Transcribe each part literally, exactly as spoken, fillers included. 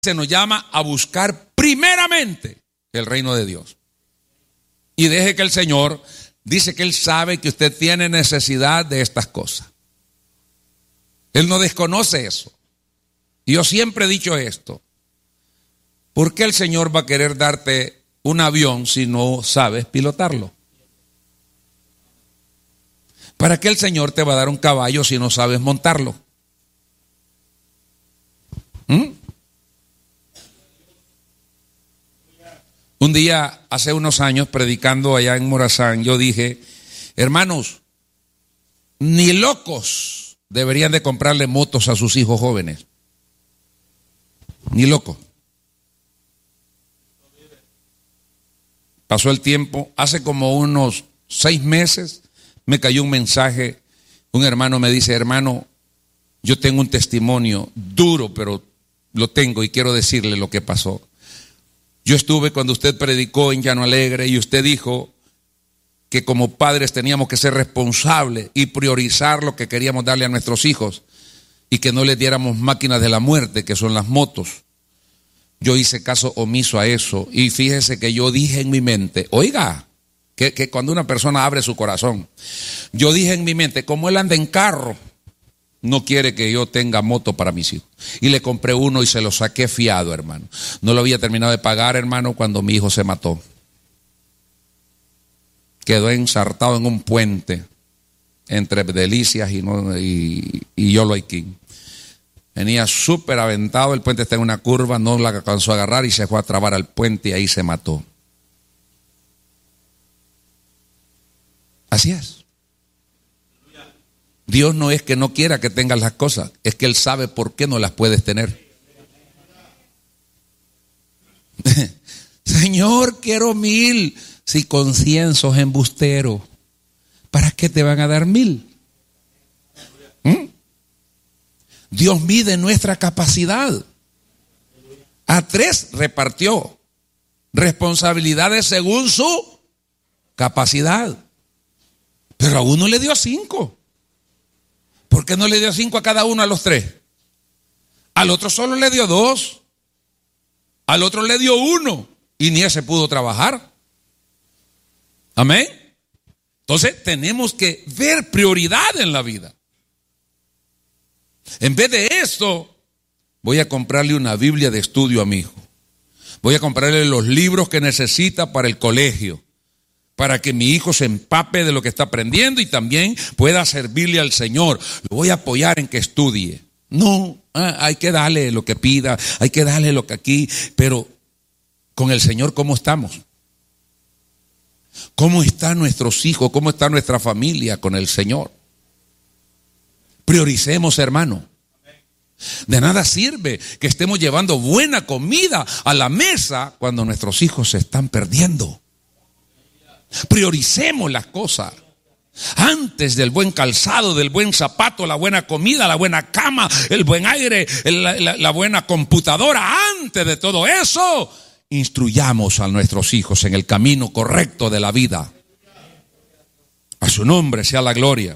se nos llama a buscar primeramente el reino de Dios. Y deje que el Señor, dice que Él sabe que usted tiene necesidad de estas cosas. Él no desconoce eso. Y yo siempre he dicho esto. ¿Por qué el Señor va a querer darte un avión si no sabes pilotarlo? ¿Para qué el Señor te va a dar un caballo si no sabes montarlo? ¿Mm? Un día, hace unos años, predicando allá en Morazán, yo dije, hermanos, ni locos deberían de comprarle motos a sus hijos jóvenes. Ni locos. Pasó el tiempo, hace como unos seis meses me cayó un mensaje, un hermano me dice, hermano, yo tengo un testimonio duro, pero lo tengo y quiero decirle lo que pasó. Yo estuve cuando usted predicó en Llano Alegre y usted dijo que como padres teníamos que ser responsables y priorizar lo que queríamos darle a nuestros hijos y que no les diéramos máquinas de la muerte, que son las motos. Yo hice caso omiso a eso y fíjese que yo dije en mi mente, oiga, que, que cuando una persona abre su corazón, yo dije en mi mente, como él anda en carro, no quiere que yo tenga moto para mis hijos. Y le compré uno y se lo saqué fiado, hermano. No lo había terminado de pagar, hermano, cuando mi hijo se mató. Quedó ensartado en un puente entre Delicias y, no, y, y Yoloiquín. Venía súper aventado, el puente está en una curva, no la alcanzó a agarrar y se fue a trabar al puente y ahí se mató. Así es. Dios no es que no quiera que tengas las cosas, es que Él sabe por qué no las puedes tener. Señor, quiero mil. Si con cien sos embustero, ¿para qué te van a dar mil? ¿Mm? Dios mide nuestra capacidad. A tres repartió responsabilidades según su capacidad. Pero a uno le dio cinco. ¿Por qué no le dio cinco a cada uno a los tres? Al otro solo le dio dos. Al otro le dio uno. Y ni ese pudo trabajar. Amén. Entonces tenemos que ver prioridad en la vida. En vez de esto, voy a comprarle una Biblia de estudio a mi hijo. Voy a comprarle los libros que necesita para el colegio, para que mi hijo se empape de lo que está aprendiendo y también pueda servirle al Señor. Lo voy a apoyar en que estudie. No, hay que darle lo que pida, hay que darle lo que aquí, pero con el Señor, ¿cómo estamos? ¿Cómo están nuestros hijos? ¿Cómo está nuestra familia con el Señor? Prioricemos, hermano. De nada sirve que estemos llevando buena comida a la mesa cuando nuestros hijos se están perdiendo. Prioricemos las cosas. Antes del buen calzado, del buen zapato, la buena comida, la buena cama, el buen aire, la, la, la buena computadora. Antes de todo eso, instruyamos a nuestros hijos en el camino correcto de la vida. A su nombre sea la gloria.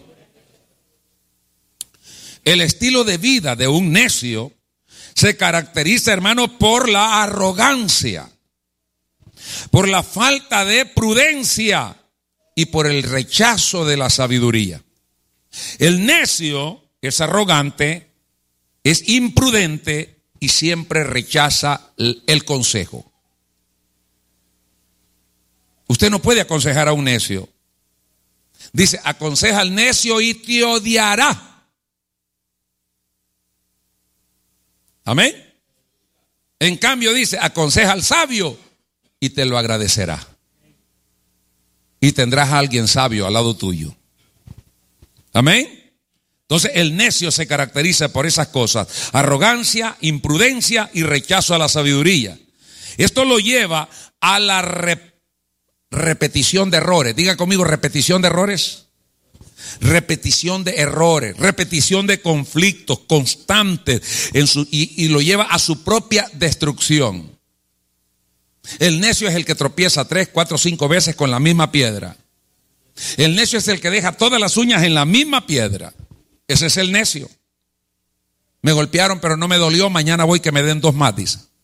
El estilo de vida de un necio se caracteriza, hermano, por la arrogancia, por la falta de prudencia y por el rechazo de la sabiduría. El necio es arrogante, es imprudente y siempre rechaza el consejo. Usted no puede aconsejar a un necio. Dice, aconseja al necio y te odiará. Amén. En cambio dice, aconseja al sabio y te lo agradecerá. Y tendrás a alguien sabio al lado tuyo. Amén. Entonces el necio se caracteriza por esas cosas: arrogancia, imprudencia y rechazo a la sabiduría. Esto lo lleva a la rep- repetición de errores. Diga conmigo, repetición de errores. Repetición de errores, repetición de conflictos constantes en su, y, y lo lleva a su propia destrucción. El necio es el que tropieza tres, cuatro, cinco veces con la misma piedra. El necio es el que deja todas las uñas en la misma piedra. Ese es el necio. Me golpearon pero no me dolió, mañana voy que me den dos más, dice.